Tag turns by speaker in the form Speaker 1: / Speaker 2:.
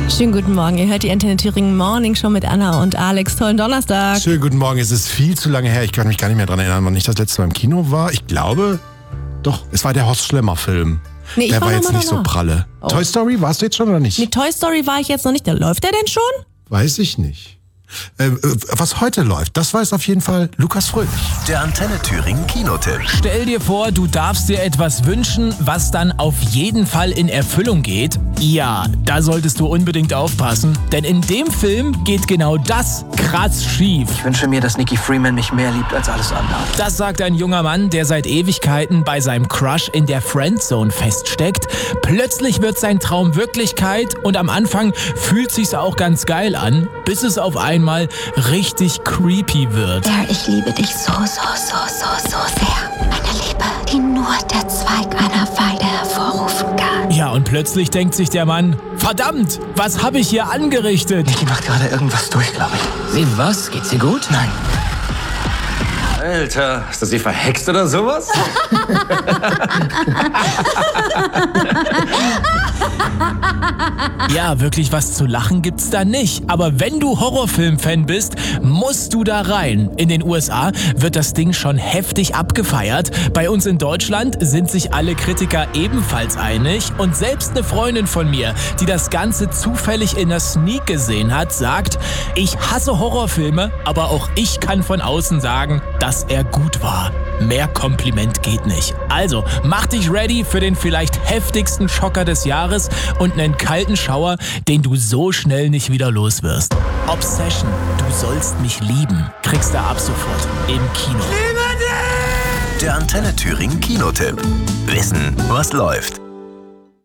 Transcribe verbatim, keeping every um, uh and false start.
Speaker 1: Schönen guten Morgen, ihr hört die Antenne Thüringen Morning Show mit Anna und Alex. Tollen Donnerstag.
Speaker 2: Schönen guten Morgen, es ist viel zu lange her, ich kann mich gar nicht mehr daran erinnern, wann ich das letzte Mal im Kino war. Ich glaube, doch, es war der Horst Schlemmer Film.
Speaker 1: Nee, ich
Speaker 2: der
Speaker 1: war
Speaker 2: war jetzt
Speaker 1: noch mal
Speaker 2: nicht
Speaker 1: danach.
Speaker 2: so pralle.
Speaker 1: Oh.
Speaker 2: Toy Story, warst du jetzt schon oder nicht?
Speaker 1: Mit Toy Story war ich jetzt noch nicht. Da läuft der denn schon?
Speaker 2: Weiß ich nicht. Äh, was heute läuft, das weiß auf jeden Fall Lukas Fröhlich.
Speaker 3: Der Antenne Thüringen Kinotipp.
Speaker 4: Stell dir vor, du darfst dir etwas wünschen, was dann auf jeden Fall in Erfüllung geht. Ja, da solltest du unbedingt aufpassen, denn in dem Film geht genau das krass schief.
Speaker 5: Ich wünsche mir, dass Nikki Freeman mich mehr liebt als alles andere.
Speaker 4: Das sagt ein junger Mann, der seit Ewigkeiten bei seinem Crush in der Friendzone feststeckt. Plötzlich wird sein Traum Wirklichkeit und am Anfang fühlt sich's auch ganz geil an, bis es auf einmal richtig creepy wird.
Speaker 6: Ja, ich liebe dich so, so, so, so, so sehr. Eine Liebe, die nur der Zweig einer Weide hervorrufen kann.
Speaker 4: Ja, und plötzlich denkt sich der Mann, verdammt, was habe ich hier angerichtet?
Speaker 5: Nikki macht gerade irgendwas durch, glaube ich.
Speaker 7: Sie was? Geht's ihr gut?
Speaker 5: Nein.
Speaker 7: Alter, ist das sie verhext oder sowas?
Speaker 4: Ja, wirklich was zu lachen gibt's da nicht. Aber wenn du Horrorfilm-Fan bist, musst du da rein. In den U S A wird das Ding schon heftig abgefeiert. Bei uns in Deutschland sind sich alle Kritiker ebenfalls einig. Und selbst eine Freundin von mir, die das Ganze zufällig in der Sneak gesehen hat, sagt, ich hasse Horrorfilme, aber auch ich kann von außen sagen, dass er gut war. Mehr Kompliment geht nicht. Also, mach dich ready für den vielleicht heftigsten Schocker des Jahres und einen kalten Schauer, den du so schnell nicht wieder los wirst. Obsession, du sollst mich lieben, kriegst du ab sofort im Kino.
Speaker 3: Der Antenne Thüringen Kinotipp. Wissen, was läuft.